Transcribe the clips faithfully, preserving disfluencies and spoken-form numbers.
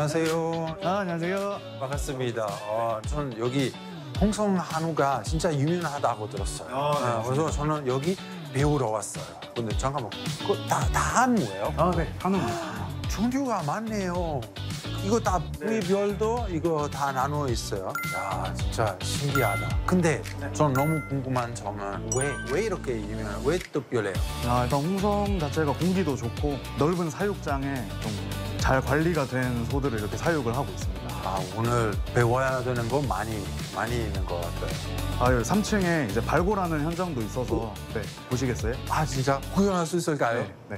안녕하세요. 아, 안녕하세요. 반갑습니다. 어, 저는 여기 홍성 한우가 진짜 유명하다고 들었어요. 아, 네, 어, 그래서 저는 여기 배우러 왔어요. 근데 잠깐만, 그거 다, 다 한우예요? 아, 네, 한우입니다. 종류가 많네요. 이거 다 부위별도 이거 다 나누어 있어요. 야, 진짜 신기하다. 근데 전 너무 궁금한 점은 왜, 왜 이렇게 유명해요? 왜 특별해요? 아, 일단 홍성 자체가 공기도 좋고 넓은 사육장에 좀 잘 관리가 된 소들을 이렇게 사육을 하고 있습니다. 아, 오늘 배워야 되는 거 많이, 많이 있는 것 같아요. 아, 여기 삼 층에 이제 발굴하는 현장도 있어서 네, 보시겠어요? 아, 진짜? 구경할 수 있을까요? 네.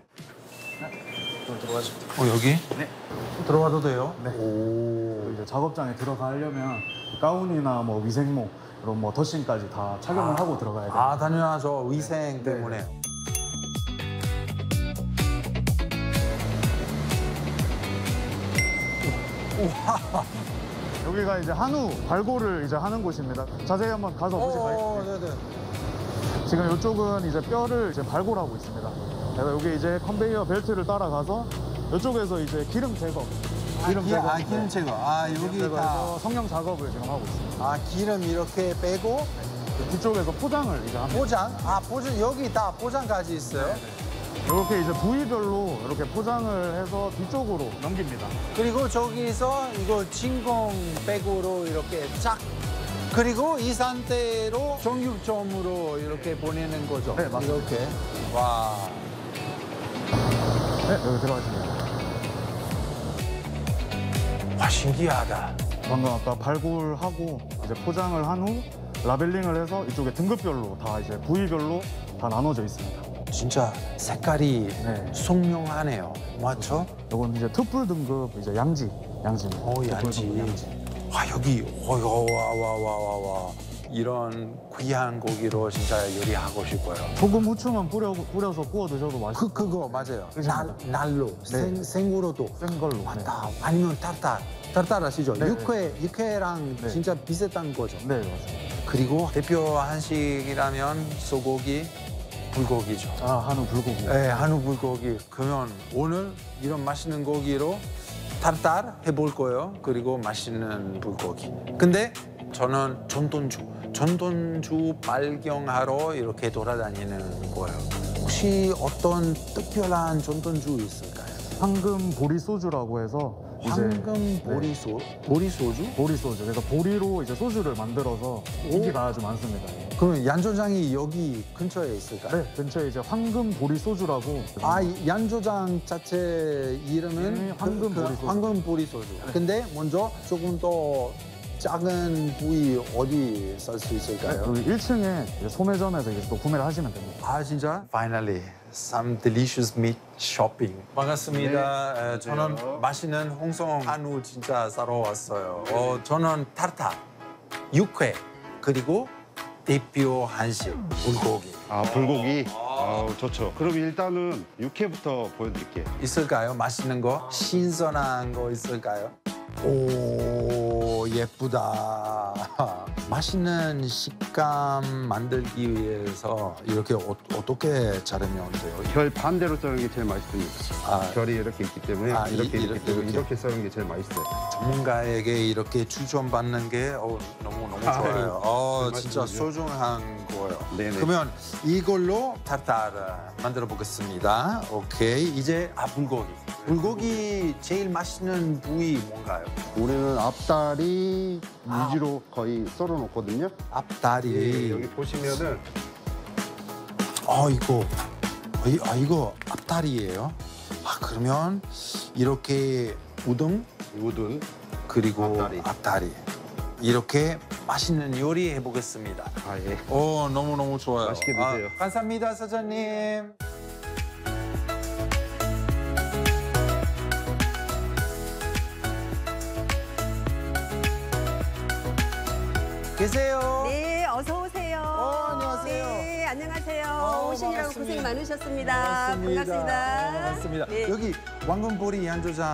좀 들어가죠. 어, 여기? 네. 들어가도 돼요? 네. 오. 이제 작업장에 들어가려면 가운이나 뭐 위생모 이런 뭐 덧신까지 다 착용을 아. 하고 들어가야 돼요. 아, 당연하죠. 위생 네. 때문에. 우와. 여기가 이제 한우 발굴을 이제 하는 곳입니다. 자세히 한번 가서 보실까요? 어, 네네. 지금 이쪽은 이제 뼈를 이제 발굴하고 있습니다. 그래서 여기 이제 컨베이어 벨트를 따라가서 이쪽에서 이제 기름 제거, 기름 아, 제거, 아, 기름 제거. 아, 기름 여기 다. 제거해서 성형 작업을 지금 하고 있습니다. 아, 기름 이렇게 빼고 뒤쪽에서 포장을 이제 합니다. 포장. 아, 포장. 여기 다 포장까지 있어요. 이렇게 이제 부위별로 이렇게 포장을 해서 뒤쪽으로 넘깁니다. 그리고 저기서 이거 진공백으로 이렇게 쫙. 그리고 이 상태로 정육점으로 이렇게 보내는 거죠. 네, 맞습니다. 이렇게. 와. 네, 여기 들어가시면. 와, 신기하다. 방금 아까 발굴하고 이제 포장을 한 후 라벨링을 해서 이쪽에 등급별로 다 이제 부위별로 다 나눠져 있습니다. 진짜 색깔이 네. 선명하네요. 맞죠? 이건 이제 특불 등급 이제 양지, 양지입니다. 어, 특불 양지. 등급 양지. 와, 여기 와, 와, 와, 와, 와. 이런 귀한 고기로 진짜 요리하고 싶어요. 소금 후추만 뿌려, 뿌려서 구워 드셔도 맛있고 그, 그거 맞아요. 그죠? 날, 날로, 생, 생으로도. 센 걸로. 네. 맞다. 아니면 타르타. 타르타르 아시죠? 네, 육회, 육회랑 네. 진짜 비슷한 거죠. 네, 맞습니다. 그리고 대표 한식이라면 소고기, 불고기죠. 아, 한우 불고기. 네, 한우 불고기. 그러면 오늘 이런 맛있는 고기로 타르타르 해볼 거예요. 그리고 맛있는 불고기. 근데 저는 전돈주, 전돈주 발견하러 이렇게 돌아다니는 거예요. 혹시 어떤 특별한 전돈주 있을까요? 황금 보리 소주라고 해서 이제 황금 보리소, 보리소주? 보리 소주. 그래서 보리로 이제 소주를 만들어서 인기가 아주 많습니다. 그럼 양조장이 여기 근처에 있을까요? 네, 근처에 이제 황금 보리 소주라고. 아, 이 양조장 자체 이름은 이름이 황금 보리소주. 황금 보리소주. 근데 먼저 조금 더 작은 부위 어디 살 수 있을까요? 여기 일 층에 소매점에서 이제 또 구매를 하시면 됩니다. 아, 진짜? Finally, some delicious meat shopping. 반갑습니다. 에, 저는 맛있는 홍성 한우 진짜 사러 왔어요. 어, 저는 타르타, 육회, 그리고 대표 한식, 불고기. 아, 불고기? 아우, 좋죠. 그럼 일단은 육회부터 보여드릴게요. 있을까요? 맛있는 거? 신선한 거 있을까요? 오, 예쁘다. 맛있는 식감 만들기 위해서 이렇게 어, 어떻게 자르면 돼요? 결 반대로 썰는 게 제일 맛있습니다. 아. 결이 이렇게 있기 때문에 아, 이- 이렇게 이렇게, 있기 때문에 이렇게. 이렇게 썰는 게 제일 맛있어요. 전문가에게 이렇게 추천받는 게 어, 너무 너무 아유, 좋아요. 어, 그 진짜 말씀이죠. 소중한 거예요. 네네. 그러면 이걸로 타르타르 만들어 보겠습니다. 오케이. 이제 아 불고기. 불고기 제일 맛있는 부위 뭔가요? 우리는 앞다리 아. 위주로 거의 썰어 놓거든요. 앞다리. 예, 여기 보시면은 어 이거 어, 이- 아 이거 앞다리예요. 아 그러면 이렇게 우동 우둔, 그리고 앞다리. 앞다리 이렇게 맛있는 요리 해보겠습니다. 아 예. 오 너무 너무 좋아요. 맛있게 드세요. 아, 감사합니다 사장님. 계세요. 네, 어서 오세요. 어, 안녕하세요. 네, 안녕하세요. 어, 오시느라고 반갑습니다. 고생 많으셨습니다. 반갑습니다. 반갑습니다. 반갑습니다. 네. 여기 왕건보리 양조장